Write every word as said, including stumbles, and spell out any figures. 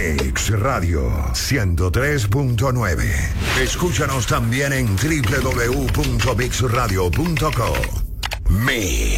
Mix Radio ciento tres punto nueve. Escúchanos también en doble u doble u doble u punto mix radio punto co. Mix.